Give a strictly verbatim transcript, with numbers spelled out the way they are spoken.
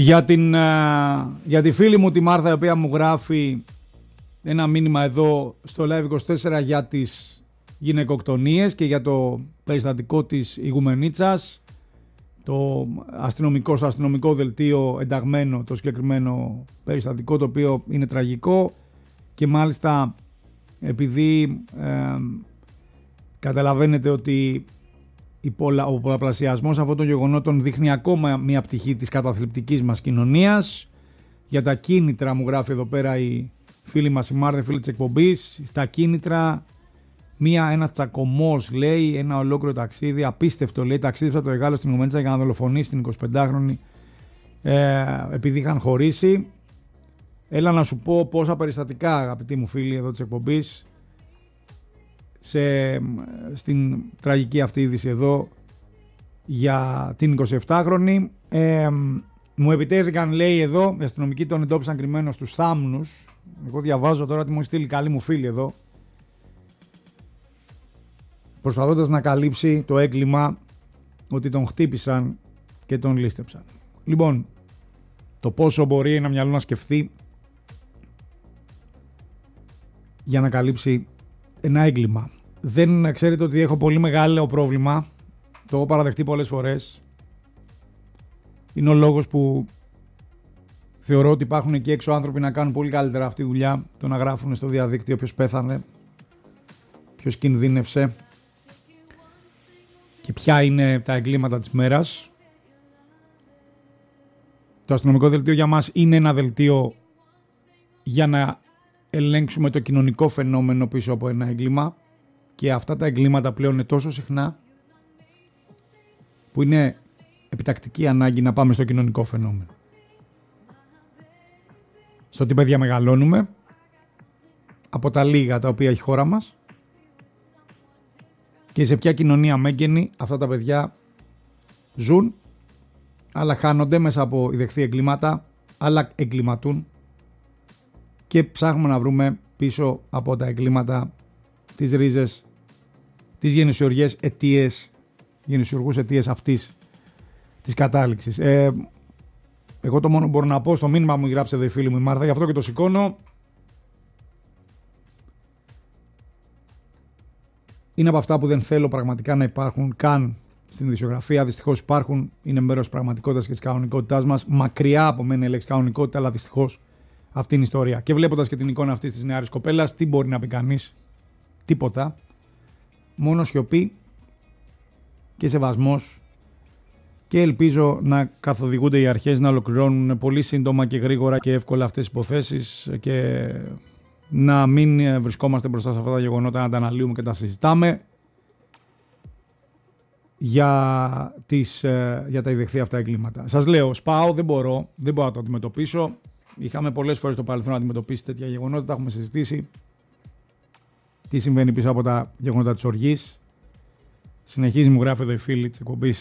Για, την, για τη φίλη μου τη Μάρθα, η οποία μου γράφει ένα μήνυμα εδώ στο Live είκοσι τέσσερα για τις γυναικοκτονίες και για το περιστατικό της ηγουμενίτσας, το αστυνομικό, στο αστυνομικό δελτίο ενταγμένο το συγκεκριμένο περιστατικό, το οποίο είναι τραγικό και μάλιστα επειδή ε, καταλαβαίνετε ότι ο πολλαπλασιασμός αυτών των γεγονότων δείχνει ακόμα μια πτυχή της καταθλιπτικής μας κοινωνίας. Για τα κίνητρα μου γράφει εδώ πέρα η φίλη μας η Μάρθα, φίλη της εκπομπής, τα κίνητρα, μια, ένας τσακωμός λέει, ένα ολόκληρο ταξίδι, απίστευτο λέει, ταξίδι από το Εγάλο στην Ηγουμενίτσα για να δολοφονήσει την εικοσιπεντάχρονη ε, επειδή είχαν χωρίσει. Έλα να σου πω πόσα περιστατικά, αγαπητοί μου φίλοι εδώ της εκπομπής, σε, στην τραγική αυτή είδηση εδώ για την εικοσιεπτάχρονη. Ε, μου επιτέθηκαν, λέει εδώ, οι αστυνομικοί τον εντόπισαν κρυμμένο στους θάμνους. Εγώ διαβάζω τώρα τι μου στείλει καλή μου φίλη εδώ, προσπαθώντας να καλύψει το έγκλημα ότι τον χτύπησαν και τον λίστεψαν. Λοιπόν, το πόσο μπορεί ένα μυαλό να σκεφτεί για να καλύψει ένα έγκλημα. Δεν ξέρετε ότι έχω πολύ μεγάλο πρόβλημα, το έχω παραδεχτεί πολλές φορές. Είναι ο λόγος που θεωρώ ότι υπάρχουν εκεί έξω άνθρωποι να κάνουν πολύ καλύτερα αυτή τη δουλειά, το να γράφουν στο διαδίκτυο ποιος πέθανε, ποιος κινδύνευσε και ποια είναι τα εγκλήματα της μέρας. Το αστυνομικό δελτίο για μας είναι ένα δελτίο για να ελέγξουμε το κοινωνικό φαινόμενο πίσω από ένα έγκλημα, και αυτά τα εγκλήματα πλέον είναι τόσο συχνά που είναι επιτακτική ανάγκη να πάμε στο κοινωνικό φαινόμενο. Στο τι παιδιά μεγαλώνουμε, από τα λίγα τα οποία έχει η χώρα μας, και σε ποια κοινωνία μέγενη αυτά τα παιδιά ζουν, αλλά χάνονται μέσα από ιδεχθή εγκλήματα, αλλά εγκληματούν και ψάχνουμε να βρούμε πίσω από τα εγκλήματα τις ρίζες, τις γενεσιουργές αιτίες, γενεσιουργούς αιτίες αυτής της κατάληξης. Ε, εγώ το μόνο που μπορώ να πω, στο μήνυμα μου γράψε εδώ η φίλη μου η Μάρθα, γι' αυτό και το σηκώνω, είναι από αυτά που δεν θέλω πραγματικά να υπάρχουν καν στην ειδησιογραφία. Δυστυχώς υπάρχουν, είναι μέρος της πραγματικότητας και της κανονικότητάς μας. Μακριά από μένα η λέξη κανονικότητα, αλλά δυστυχώς αυτή είναι η ιστορία. Και βλέποντας και την εικόνα αυτής της νεαρής κοπέλας, τι μπορεί να πει κανείς? Τίποτα. Μόνο σιωπή και σεβασμός, και ελπίζω να καθοδηγούνται οι αρχές να ολοκληρώνουν πολύ σύντομα και γρήγορα και εύκολα αυτές τις υποθέσεις και να μην βρισκόμαστε μπροστά σε αυτά τα γεγονότα, να τα αναλύουμε και τα συζητάμε για, τις, για τα ιδεχθή αυτά εγκλήματα. Σας λέω, σπάω, δεν μπορώ, δεν μπορώ να το αντιμετωπίσω. Είχαμε πολλές φορές στο παρελθόν να αντιμετωπίσει τέτοια γεγονότα, τα έχουμε συζητήσει. Τι συμβαίνει πίσω από τα γεγονότα της οργής. Συνεχίζει, μου γράφει εδώ η φίλη της εκπομπής,